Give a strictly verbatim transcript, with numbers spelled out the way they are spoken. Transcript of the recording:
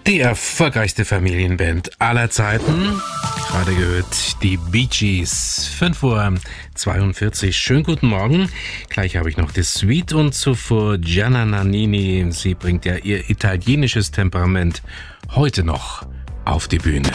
Die erfolgreichste Familienband aller Zeiten. Gerade gehört die Bee Gees. fünf Uhr zweiundvierzig. Schönen guten Morgen. Gleich habe ich noch die Suite und zuvor Gianna Nannini. Sie bringt ja ihr italienisches Temperament heute noch auf die Bühne.